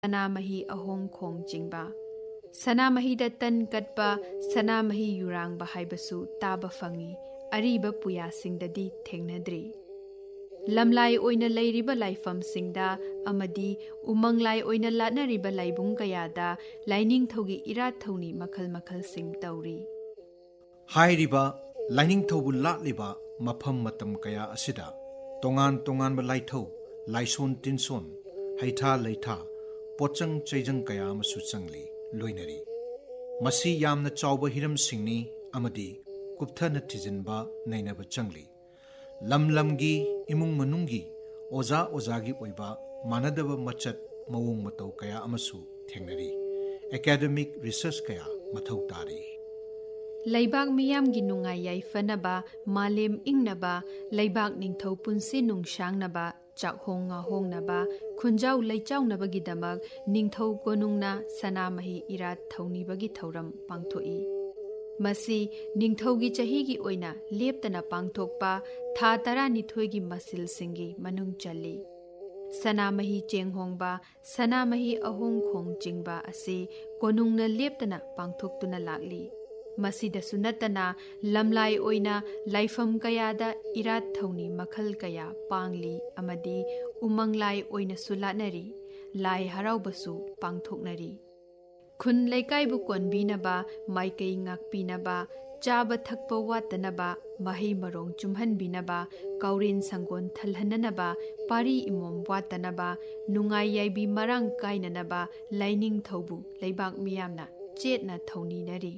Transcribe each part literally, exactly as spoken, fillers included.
ꯁꯅꯥꯃꯍꯤ ꯑꯍꯣꯡ ꯈꯣꯡ ꯆꯤꯡꯕ ꯁꯅꯥꯃꯍꯤꯗ ꯇꯟ ꯀꯠꯄ ꯁꯅꯥꯃꯍꯤ ꯌꯨꯔꯥꯡꯕ ꯍꯥꯏꯕꯁꯨ ꯇꯥꯕ ꯐꯪꯏ ꯑꯔꯤꯕ ꯄꯨꯌꯥꯁꯤꯡꯗꯗꯤ ꯊꯦꯡꯅꯗ꯭ꯔꯤ ꯂꯝꯂꯥꯏ ꯑꯣꯏꯅ ꯂꯩꯔꯤꯕ ꯂꯥꯏꯐꯝꯁꯤꯡꯗ ꯑꯃꯗꯤ ꯎꯃꯪꯂꯥꯏ ꯑꯣꯏꯅ ꯂꯥꯠꯅꯔꯤꯕ ꯂꯥꯏꯕꯨꯡ ꯀꯌꯥꯗ ꯂꯥꯏꯅꯤꯡꯊꯧꯒꯤ ꯏꯔꯥꯠ ꯊꯧꯅꯤ ꯃꯈꯜ ꯃꯈꯜꯁꯤꯡ ꯇꯧꯔꯤ ꯍꯥꯏꯔꯤꯕ ꯂꯥꯏꯅꯤꯡꯊꯧꯕꯨ ꯂꯥꯠꯂꯤꯕ ꯃꯐꯝ ꯃꯇꯝ ꯀꯌꯥ ꯑꯁꯤꯗ ꯇꯣꯉꯥꯟ ꯇꯣꯉꯥꯟꯕ ꯂꯥꯏꯊꯧ ꯂꯥꯏꯁꯣꯟ ꯇꯤꯟꯁꯣꯟ ꯍꯩꯊꯥ ꯂꯩꯊꯥ ꯄꯣꯠꯆꯪ ꯆꯩꯖꯪ ꯀꯌꯥ ꯑꯃꯁꯨ ꯆꯪꯂꯤ ꯂꯣꯏꯅꯔꯤ ꯃꯁꯤ ꯌꯥꯝꯅ ꯆꯥꯎꯕ ꯍꯤꯔꯝꯁꯤꯡꯅꯤ ꯑꯃꯗꯤ ꯀꯨꯞꯊꯅ ꯊꯤꯖꯤꯟꯕ ꯅꯩꯅꯕ ꯆꯪꯂꯤ ꯂꯝ ꯂꯝꯒꯤ ꯏꯃꯨꯡ ꯃꯅꯨꯡꯒꯤ ꯑꯣꯖꯥ ꯑꯣꯖꯥꯒꯤ ꯑꯣꯏꯕ ꯃꯥꯟꯅꯗꯕ ꯃꯆꯠ ꯃꯑꯣꯡ ꯃꯇꯧ ꯀꯌꯥ ꯑꯃꯁꯨ ꯊꯦꯡꯅꯔꯤ ꯑꯦꯀꯥꯗꯦꯃꯤꯛ ꯔꯤꯁꯔꯆ ꯀꯌꯥ ꯃꯊꯧ ꯇꯥꯔꯤ ꯂꯩꯕꯥꯛ ꯃꯤꯌꯥꯝꯒꯤ ꯅꯨꯡꯉꯥꯏ ꯌꯥꯏꯐꯅꯕ ꯃꯥꯂꯦꯝ ꯏꯪꯅꯕ ꯂꯩꯕꯥꯛ ꯅꯤꯡꯊꯧ ꯄꯨꯟꯁꯤ ꯅꯨꯡꯁꯥꯡꯅꯕ ꯆꯥꯛꯍꯣꯡ ꯉꯥꯍꯣꯡꯅꯕ ꯈꯨꯟꯖꯥꯎ ꯂꯩꯆꯥꯎꯅꯕꯒꯤꯗꯃꯛ ꯅꯤꯡꯊꯧ ꯀꯣꯅꯨꯡꯅ ꯁꯅꯥꯃꯍꯤ ꯏꯔꯥꯠ ꯊꯧꯅꯤꯕꯒꯤ ꯊꯧꯔꯝ ꯄꯥꯡꯊꯣꯛꯏ ꯃꯁꯤ ꯅꯤꯡꯊꯧꯒꯤ ꯆꯍꯤꯒꯤ ꯑꯣꯏꯅ ꯂꯦꯞꯇꯅ ꯄꯥꯡꯊꯣꯛꯄ ꯊꯥ ꯇꯔꯥꯅꯤꯊꯣꯏꯒꯤ ꯃꯁꯤꯜꯁꯤꯡꯒꯤ ꯃꯅꯨꯡ ꯆꯜꯂꯤ ꯁꯅꯥꯃꯍꯤ ꯆꯦꯡꯍꯣꯡꯕ ꯁꯅꯥꯃꯍꯤ ꯑꯍꯣꯡ ꯈꯣꯡ ꯆꯤꯡꯕ ꯑꯁꯤ ꯀꯣꯅꯨꯡꯅ ꯂꯦꯞꯇꯅ ꯄꯥꯡꯊꯣꯛꯇꯨꯅ ꯂꯥꯛꯂꯤ ꯃꯁꯤꯗꯁꯨ ꯅꯠꯇꯅ ꯂꯝꯂꯥꯏ ꯑꯣꯏꯅ ꯂꯥꯏꯐꯝ ꯀꯌꯥꯗ ꯏꯔꯥꯠ ꯊꯧꯅꯤ ꯃꯈꯜ ꯀꯌꯥ ꯄꯥꯡꯂꯤ ꯑꯃꯗꯤ ꯎꯃꯪꯂꯥꯏ ꯑꯣꯏꯅꯁꯨ ꯂꯥꯠꯅꯔꯤ ꯂꯥꯏ ꯍꯔꯥꯎꯕꯁꯨ ꯄꯥꯡꯊꯣꯛꯅꯔꯤ ꯈꯨꯟ ꯂꯩꯀꯥꯏꯕꯨ ꯀꯣꯟꯕꯤꯅꯕ ꯃꯥꯏꯀꯩ ꯉꯥꯛꯄꯤꯅꯕ ꯆꯥꯕ ꯊꯛꯄ ꯋꯥꯠꯇꯅꯕ ꯃꯍꯩ ꯃꯔꯣꯡ ꯆꯨꯝꯍꯟꯕꯤꯅꯕ ꯀꯥꯎꯔꯦꯟ ꯁꯪꯒꯣꯟ ꯊꯜꯍꯟꯅꯅꯕ ꯄꯥꯔꯤ ꯏꯃꯣꯝ ꯋꯥꯠꯇꯅꯕ ꯅꯨꯡꯉꯥꯏ ꯌꯥꯏꯕꯤ ꯃꯔꯥꯡ ꯀꯥꯏꯅꯅꯕ ꯂꯥꯏꯅꯤꯡꯊꯧꯕꯨ ꯂꯩꯕꯥꯛ ꯃꯤꯌꯥꯝꯅ ꯆꯦꯠꯅ ꯊꯧꯅꯤꯅꯔꯤ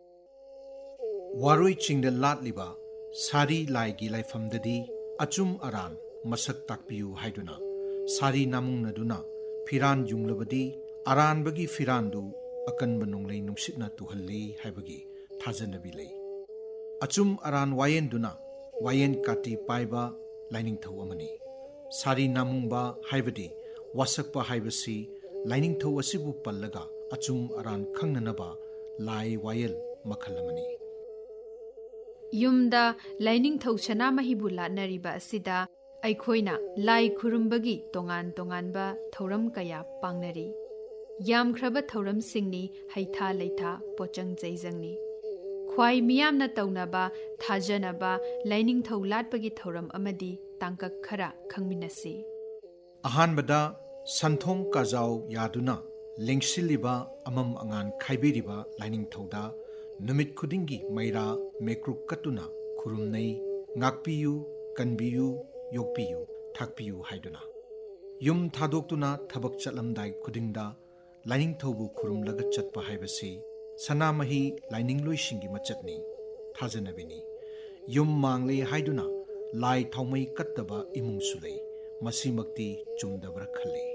ꯋꯥꯔꯣꯏ ꯆꯤꯡꯗ ꯂꯥꯠꯂꯤꯕ ꯁꯥꯔꯤ ꯂꯥꯏꯒꯤ ꯂꯥꯏꯐꯝꯗꯗꯤ ꯑꯆꯨꯝ ꯑꯔꯥꯟ ꯃꯁꯛ ꯇꯥꯛꯄꯤꯌꯨ ꯍꯥꯏꯗꯨꯅ ꯁꯥꯔꯤ ꯅꯥꯃꯨꯡꯅꯗꯨꯅ ꯐꯤꯔꯥꯟ ꯌꯨꯡꯂꯕꯗꯤ ꯑꯔꯥꯟꯕꯒꯤ ꯐꯤꯔꯥꯟꯗꯨ ꯑꯀꯟꯕ ꯅꯣꯡꯂꯩ ꯅꯨꯡꯁꯤꯠꯅ ꯇꯨꯍꯜꯂꯤ ꯍꯥꯏꯕꯒꯤ ꯊꯥꯖꯅꯕꯤ ꯂꯩ ꯑꯆꯨꯝ ꯑꯔꯥꯟ ꯋꯥꯌꯦꯟꯗꯨꯅ ꯋꯥꯌꯦꯟ ꯀꯥꯇꯤ ꯄꯥꯏꯕ ꯂꯥꯏꯅꯤꯡꯊꯧ ꯑꯃꯅꯤ ꯁꯥꯔꯤ ꯅꯥꯃꯨꯡꯕ ꯍꯥꯏꯕꯗꯤ ꯋꯥꯁꯛꯄ ꯍꯥꯏꯕꯁꯤ ꯂꯥꯏꯅꯤꯡꯊꯧ ꯑꯁꯤꯕꯨ ꯄꯜꯂꯒ ꯑꯆꯨꯝ ꯑꯔꯥꯟ ꯈꯪꯅꯅꯕ ꯂꯥꯏ ꯋꯥꯌꯦꯜ ꯃꯈꯜ ꯑꯃꯅꯤ ꯌꯨꯝꯗ ꯂꯥꯏꯅꯤꯡꯊꯧ ꯁꯅꯥꯃꯍꯤꯕꯨ ꯂꯥꯠꯅꯔꯤꯕ ꯑꯁꯤꯗ ꯑꯩꯈꯣꯏꯅ ꯂꯥꯏ ꯈꯨꯔꯨꯝꯕꯒꯤ ꯇꯣꯉꯥꯟ ꯇꯣꯉꯥꯟꯕ ꯊꯧꯔꯝ ꯀꯌꯥ ꯄꯥꯡꯅꯔꯤ ꯌꯥꯝꯈ꯭ꯔꯕ ꯊꯧꯔꯝꯁꯤꯡꯅꯤ ꯍꯩꯊꯥ ꯂꯩꯊꯥ ꯄꯣꯠꯆꯪ ꯆꯩꯖꯪꯅꯤ ꯈ꯭ꯋꯥꯏ ꯃꯤꯌꯥꯝꯅ ꯇꯧꯅꯕ ꯊꯥꯖꯅꯕ ꯂꯥꯏꯅꯤꯡꯊꯧ ꯂꯥꯠꯄꯒꯤ ꯊꯧꯔꯝ ꯑꯃꯗꯤ ꯇꯥꯡꯀꯛ ꯈꯔ ꯈꯪꯃꯤꯟꯅꯁꯤ ꯑꯍꯥꯟꯕꯗ ꯁꯟꯊꯣꯡ ꯀꯥꯖꯥꯎ ꯌꯥꯗꯨꯅ ꯂꯦꯡꯁꯤꯜꯂꯤꯕ ꯑꯃꯝ ꯑꯉꯥꯟ ꯈꯥꯏꯕꯤꯔꯤꯕ ꯂꯥꯏꯅꯤꯡꯊꯧꯗ ꯅꯨꯃꯤꯠ ꯈꯨꯗꯤꯡꯒꯤ ꯃꯩꯔꯥ ꯃꯦꯀ꯭ꯔꯨꯛ ꯀꯠꯇꯨꯅ ꯈꯨꯔꯨꯝꯅꯩ ꯉꯥꯛꯄꯤꯌꯨ ꯀꯟꯕꯤꯌꯨ ꯌꯣꯛꯄꯤꯌꯨ ꯊꯥꯛꯄꯤꯌꯨ ꯍꯥꯏꯗꯨꯅ ꯌꯨꯝ ꯊꯥꯗꯣꯛꯇꯨꯅ ꯊꯕꯛ ꯆꯠꯂꯝꯗꯥꯏ ꯈꯨꯗꯤꯡꯗ ꯂꯥꯏꯅꯤꯡꯊꯧꯕꯨ ꯈꯨꯔꯨꯝꯂꯒ ꯆꯠꯄ ꯍꯥꯏꯕꯁꯤ ꯁꯅꯥꯃꯍꯤ ꯂꯥꯏꯅꯤꯡꯂꯣꯏꯁꯤꯡꯒꯤ ꯃꯆꯠꯅꯤ ꯊꯥꯖꯅꯕꯤꯅꯤ ꯌꯨꯝ ꯃꯥꯡꯂꯦ ꯍꯥꯏꯗꯨꯅ ꯂꯥꯏ ꯊꯥꯎꯃꯩ ꯀꯠꯇꯕ ꯏꯃꯨꯡꯁꯨ ꯂꯩ ꯃꯁꯤꯃꯛꯇꯤ ꯆꯨꯝꯗꯕ꯭ꯔꯥ ꯈꯜꯂꯤ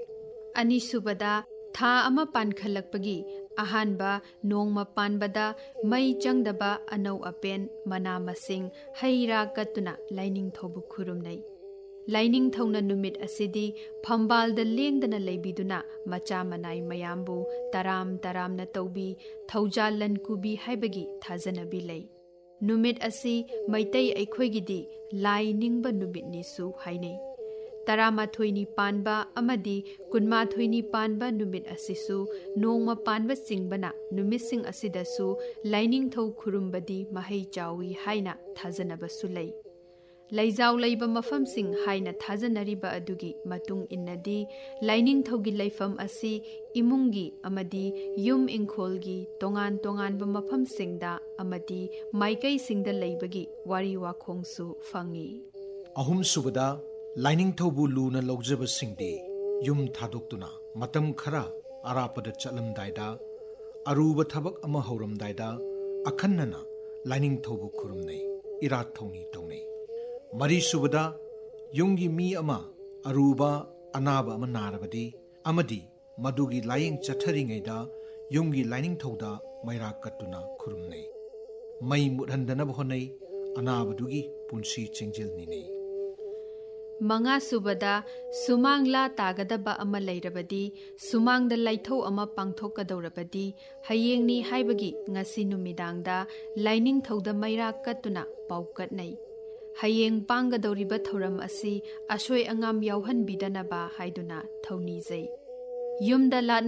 ꯑꯅꯤꯁꯨꯕꯗ ꯊꯥ ꯑꯃ ꯄꯥꯟꯈꯠꯂꯛꯄꯒꯤ ꯑꯍꯥꯟꯕ ꯅꯣꯡꯃ ꯄꯥꯟꯕꯗ ꯃꯩ ꯆꯪꯗꯕ ꯑꯅꯧ ꯑꯄꯦꯟ ꯃꯅꯥ ꯃꯁꯤꯡ ꯍꯩ ꯔꯥ ꯀꯠꯇꯨꯅ ꯂꯥꯏꯅꯤꯡꯊꯧꯕꯨ ꯈꯨꯔꯨꯝꯅꯩ ꯂꯥꯏꯅꯤꯡꯊꯧꯅ ꯅꯨꯃꯤꯠ ꯑꯁꯤꯗꯤ ꯐꯝꯕꯥꯜꯗ ꯂꯦꯡꯗꯅ ꯂꯩꯕꯤꯗꯨꯅ ꯃꯆꯥ ꯃꯅꯥꯏ ꯃꯌꯥꯝꯕꯨ ꯇꯔꯥꯝ ꯇꯔꯥꯝꯅ ꯇꯧꯕꯤ ꯊꯧꯖꯥꯜ ꯂꯟꯀꯨꯕꯤ ꯍꯥꯏꯕꯒꯤ ꯊꯥꯖꯅꯕꯤ ꯂꯩ ꯅꯨꯃꯤꯠ ꯑꯁꯤ ꯃꯩꯇꯩ ꯑꯩꯈꯣꯏꯒꯤꯗꯤ ꯂꯥꯏ ꯅꯤꯡꯕ ꯅꯨꯃꯤꯠꯅꯤꯁꯨ ꯍꯥꯏꯅꯩ ꯇꯔꯥꯃꯥꯊꯣꯏꯅꯤ ꯄꯥꯟꯕ ꯑꯃꯗꯤ ꯀꯨꯟꯃꯥꯊꯣꯏꯅꯤ ꯄꯥꯟꯕ ꯅꯨꯃꯤꯠ ꯑꯁꯤꯁꯨ ꯅꯣꯡꯃ ꯄꯥꯟꯕ ꯆꯤꯡꯕꯅ ꯅꯨꯃꯤꯠꯁꯤꯡ ꯑꯁꯤꯗꯁꯨ ꯂꯥꯏꯅꯤꯡꯊꯧ ꯈꯨꯔꯨꯝꯕꯗꯤ ꯃꯍꯩ ꯆꯥꯎꯏ ꯍꯥꯏꯅ ꯊꯥꯖꯅꯕꯁꯨ ꯂꯩ ꯂꯩꯖꯥꯎ ꯂꯩꯕ ꯃꯐꯝꯁꯤꯡ ꯍꯥꯏꯅ ꯊꯥꯖꯅꯔꯤꯕ ꯑꯗꯨꯒꯤ ꯃꯇꯨꯡ ꯏꯟꯅꯗꯤ ꯂꯥꯏꯅꯤꯡꯊꯧꯒꯤ ꯂꯩꯐꯝ ꯑꯁꯤ ꯏꯃꯨꯡꯒꯤ ꯑꯃꯗꯤ ꯌꯨꯝ ꯏꯪꯈꯣꯜꯒꯤ ꯇꯣꯉꯥꯟ ꯇꯣꯉꯥꯟꯕ ꯃꯐꯝꯁꯤꯡꯗ ꯑꯃꯗꯤ ꯃꯥꯏꯀꯩꯁꯤꯡꯗ ꯂꯩꯕꯒꯤ ꯋꯥꯔꯤ ꯋꯥꯈꯣꯡꯁꯨ ꯐꯪꯏ ꯑꯍꯨꯝꯁꯨꯕꯗ ꯂꯥꯏꯅꯤꯡꯊꯧꯕꯨ ꯂꯨꯅ ꯂꯧꯖꯕꯁꯤꯡꯗꯤ ꯌꯨꯝ ꯊꯥꯗꯣꯛꯇꯨꯅ ꯃꯇꯝ ꯈꯔ ꯑꯔꯥꯞꯄꯗ ꯆꯠꯂꯝꯗꯥꯏꯗ ꯑꯔꯨꯕ ꯊꯕꯛ ꯑꯃ ꯍꯧꯔꯝꯗꯥꯏꯗ ꯑꯈꯟꯅꯅ ꯂꯥꯏꯅꯤꯡꯊꯧꯕꯨ ꯈꯨꯔꯨꯝꯅꯩ ꯏꯔꯥꯠ ꯊꯧꯅꯤ ꯇꯧꯅꯩ ꯃꯔꯤꯁꯨꯕꯗ ꯌꯨꯝꯒꯤ ꯃꯤ ꯑꯃ ꯑꯔꯨꯕ ꯑꯅꯥꯕ ꯑꯃ ꯅꯥꯔꯕꯗꯤ ꯑꯃꯗꯤ ꯃꯗꯨꯒꯤ ꯂꯥꯌꯦꯡ ꯆꯠꯊꯔꯤꯉꯩꯗ ꯌꯨꯝꯒꯤ ꯂꯥꯏꯅꯤꯡꯊꯧꯗ ꯃꯩꯔꯥ ꯀꯠꯇꯨꯅ ꯈꯨꯔꯨꯝꯅꯩ ꯃꯩ ꯃꯨꯠꯍꯟꯗꯅꯕ ꯍꯣꯠꯅꯩ ꯑꯅꯥꯕꯗꯨꯒꯤ ꯄꯨꯟꯁꯤ ꯆꯦꯡꯖꯦꯜ ꯅꯤꯅꯩ ꯃꯉꯥ ꯁꯨꯕꯗ ꯁꯨꯃꯥꯡꯂꯥ ꯇꯥꯒꯗꯕ ꯑꯃ ꯂꯩꯔꯕꯗꯤ ꯁꯨꯃꯥꯡꯗ ꯂꯥꯏꯊꯧ ꯑꯃ ꯄꯥꯡꯊꯣꯛꯀꯗꯧꯔꯕꯗꯤ ꯍꯌꯦꯡꯅꯤ ꯍꯥꯏꯕꯒꯤ ꯉꯁꯤ ꯅꯨꯃꯤꯗꯥꯡꯗ ꯂꯥꯏꯅꯤꯡꯊꯧꯗ ꯃꯩꯔꯥ ꯀꯠꯇꯨꯅ ꯄꯥꯎꯀꯠꯅꯩ ꯍꯌꯦꯡ ꯄꯥꯡꯒꯗꯧꯔꯤꯕ ꯊꯧꯔꯝ ꯑꯁꯤ ꯑꯁꯣꯏ ꯑꯉꯥꯝ ꯌꯥꯎꯍꯟꯕꯤꯗꯅꯕ ꯍꯥꯏꯗꯨꯅ ꯊꯧꯅꯤꯖꯩ ꯌꯨꯝꯗ ꯂꯥꯠꯅ